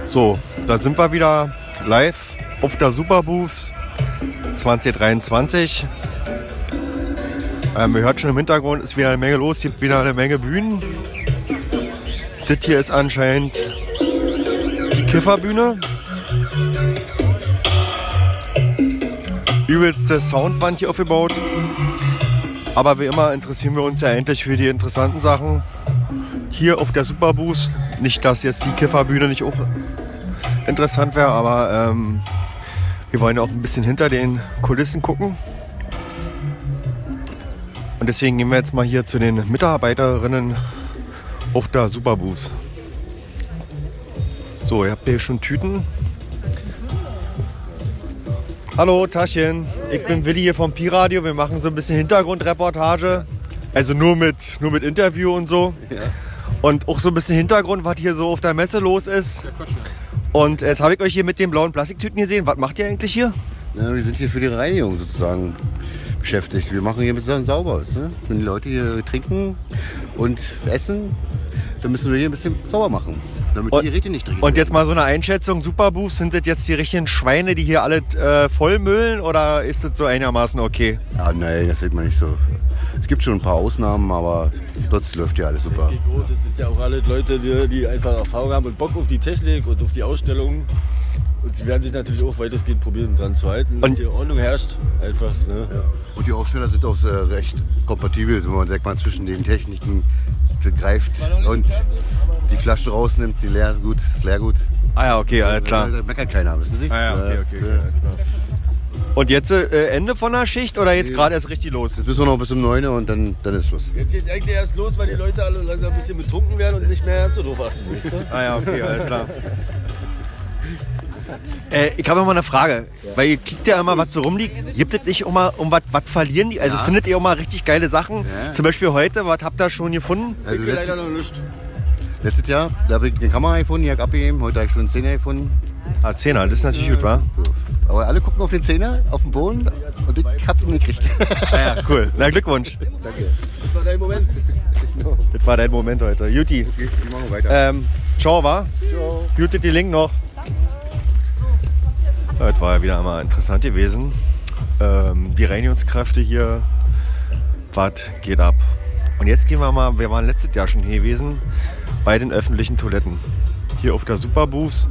So, da sind wir wieder live auf der Superbooth 2023. Ihr hört schon im Hintergrund, ist wieder eine Menge los, gibt wieder eine Menge Bühnen. Das hier ist anscheinend die Kifferbühne. Übelste Soundwand hier aufgebaut. Aber wie immer interessieren wir uns ja endlich für die interessanten Sachen hier auf der Superbooth. Nicht, dass jetzt die Kifferbühne nicht auch interessant wäre, aber wir wollen ja auch ein bisschen hinter den Kulissen gucken. Und deswegen gehen wir jetzt mal hier zu den Mitarbeiterinnen auf der Superbooth. So, ihr habt hier schon Tüten. Hallo, Taschen. Ich bin Willi hier vom Pi-Radio. Wir machen so ein bisschen Hintergrundreportage. Also nur mit Interview und so. Ja. Und auch so ein bisschen Hintergrund, was hier so auf der Messe los ist. Und jetzt habe ich euch hier mit den blauen Plastiktüten gesehen. Was macht ihr eigentlich hier? Ja, wir sind hier für die Reinigung sozusagen beschäftigt. Wir machen hier ein bisschen sauber. Ne? Wenn die Leute hier trinken und essen, dann müssen wir hier ein bisschen sauber machen, damit die Geräte nicht trinken. Und jetzt mal so eine Einschätzung, Superbooth, sind das jetzt die richtigen Schweine, die hier alle vollmüllen, oder ist das so einigermaßen okay? Ja, nein, das sieht man nicht so. Es gibt schon ein paar Ausnahmen, aber trotzdem läuft ja alles super. Das sind ja auch alle Leute, die einfach Erfahrung haben und Bock auf die Technik und auf die Ausstellung. Und die werden sich natürlich auch weitestgehend probieren, dran zu halten, dass hier Ordnung herrscht. Einfach, ne? Ja. Und die Aussteller sind auch recht kompatibel, wenn man sagt, man zwischen den Techniken greift und die Flasche rausnimmt, die Leergut, das Leergut. Ah ja, okay, alles klar. Da meckert keiner, wissen Sie? Ah ja, okay. Und jetzt Ende von der Schicht oder jetzt gerade erst richtig los? Jetzt müssen wir noch bis um 9 Uhr und dann ist Schluss. Jetzt geht eigentlich erst los, weil die Leute alle langsam ein bisschen betrunken werden und nicht mehr ganz so doof achten, weißt du? Ah ja, okay, alles klar. Ich habe noch mal eine Frage, weil ihr kickt ja immer, was so rumliegt. Gibt es nicht immer um was verlieren die? Also findet ihr auch mal richtig geile Sachen? Ja. Zum Beispiel heute, was habt ihr schon gefunden? Also letztes Jahr, da habe ich eine Kamera gefunden, die habe ich abgegeben. Heute habe ich schon einen 10er gefunden. Ah, 10er, das ist natürlich gut, wa? Aber alle gucken auf den 10er, auf den Boden und ich habe ihn gekriegt. Ah ja, cool. Na, Glückwunsch. Danke. Das war dein Moment. Das war dein Moment heute. Juti. Okay, wir machen weiter. Ciao, wa? Ciao. Juti, die Link noch. Das war ja wieder einmal interessant gewesen. Die Reinigungskräfte hier, was geht ab? Und jetzt gehen wir mal, wir waren letztes Jahr schon hier gewesen, bei den öffentlichen Toiletten. Hier auf der Superbooth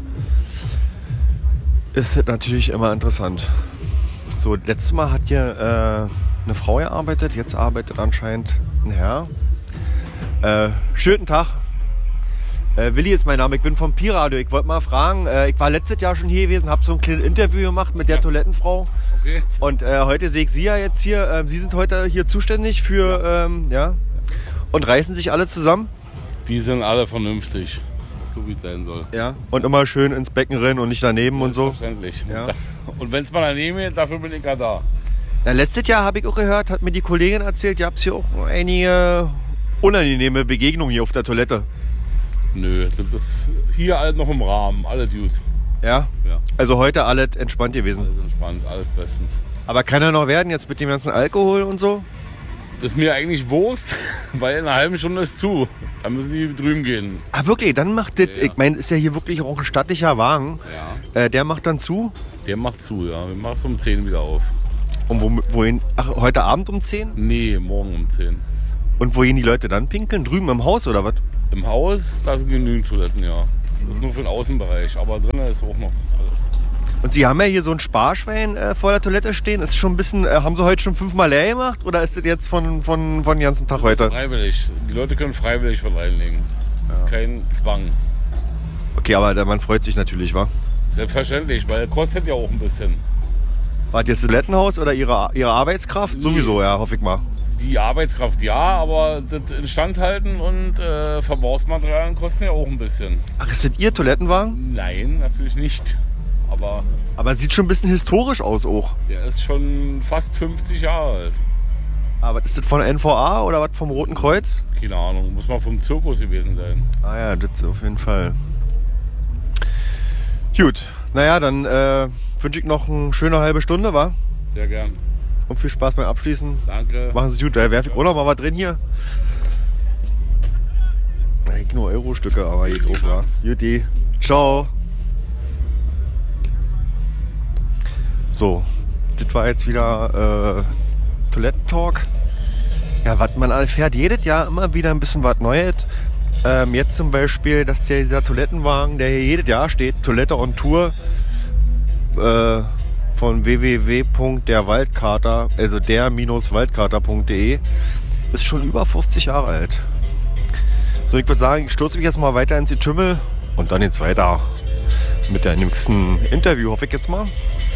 ist das natürlich immer interessant. So, letztes Mal hat hier eine Frau gearbeitet, jetzt arbeitet anscheinend ein Herr. Schönen Tag. Willi ist mein Name, ich bin vom Pi-Radio. Ich wollte mal fragen, ich war letztes Jahr schon hier gewesen, habe so ein kleines Interview gemacht mit der Toilettenfrau. Okay. Und heute sehe ich Sie ja jetzt hier. Sie sind heute hier zuständig für, und reißen sich alle zusammen? Die sind alle vernünftig, so wie es sein soll. Ja. Und immer schön ins Becken rennen und nicht daneben und so? Selbstverständlich. Ja. Und wenn es mal daneben geht, dafür bin ich ja da. Ja, letztes Jahr habe ich auch gehört, hat mir die Kollegin erzählt, ihr habt hier auch einige unangenehme Begegnungen hier auf der Toilette. Nö, das ist hier alles noch im Rahmen, alles gut. Ja? Ja. Also heute alles entspannt gewesen? Alles entspannt, alles bestens. Aber kann ja noch werden jetzt mit dem ganzen Alkohol und so? Das ist mir eigentlich Wurst, weil in einer halben Stunde ist zu. Da müssen die drüben gehen. Ah wirklich, dann macht das, Ja. ich meine, ist ja hier wirklich auch ein stattlicher Wagen. Ja. Der macht dann zu? Der macht zu, ja. Wir machen es um 10 wieder auf. Und wohin? Ach, heute Abend um 10? Nee, morgen um 10. Und wohin die Leute dann pinkeln? Drüben im Haus oder was? Im Haus, da sind genügend Toiletten, ja. Das ist nur für den Außenbereich, aber drinnen ist auch noch alles. Und Sie haben ja hier so ein Sparschwein vor der Toilette stehen. Ist schon ein bisschen, haben Sie heute schon 5-mal leer gemacht oder ist das jetzt von den ganzen Tag heute? Das ist freiwillig. Die Leute können freiwillig was reinlegen. Das ist kein Zwang. Okay, aber man freut sich natürlich, wa? Selbstverständlich, weil kostet ja auch ein bisschen. War das Toilettenhaus oder Ihre Arbeitskraft? Nee. Sowieso, ja, hoffe ich mal. Die Arbeitskraft ja, aber das Instandhalten und Verbrauchsmaterialien kosten ja auch ein bisschen. Ach, ist das Ihr Toilettenwagen? Nein, natürlich nicht. Aber sieht schon ein bisschen historisch aus auch. Der ist schon fast 50 Jahre alt. Aber ist das von der NVA oder was vom Roten Kreuz? Keine Ahnung, muss mal vom Zirkus gewesen sein. Ah ja, das auf jeden Fall. Gut, naja, dann wünsche ich noch eine schöne halbe Stunde, wa? Sehr gern. Und viel Spaß beim Abschließen. Danke. Machen Sie es gut, da werfe ich auch noch mal was drin hier. Ich nur Euro-Stücke, aber geht auch, wa? Juti. Ciao. So, das war jetzt wieder Toilettentalk. Ja, was man erfährt jedes Jahr immer wieder ein bisschen was Neues. Jetzt zum Beispiel, dass dieser Toilettenwagen, der hier jedes Jahr steht, Toilette on Tour, von www.derwaldkater, also der-waldkater.de, ist schon über 50 Jahre alt. So, ich würde sagen, ich stürze mich jetzt mal weiter ins Getümmel und dann geht's weiter mit der nächsten Interview, hoffe ich jetzt mal.